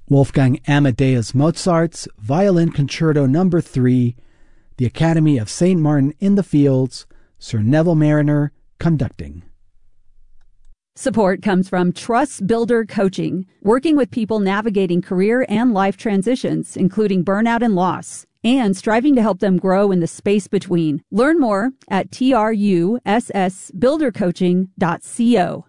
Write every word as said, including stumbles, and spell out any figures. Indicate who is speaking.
Speaker 1: Wolfgang Amadeus Mozart's Violin Concerto Number three, the Academy of Saint Martin in the Fields, Sir Neville Mariner conducting.
Speaker 2: Support comes from Trust Builder Coaching, working with people navigating career and life transitions, including burnout and loss, and striving to help them grow in the space between. Learn more at truss builder coaching dot co.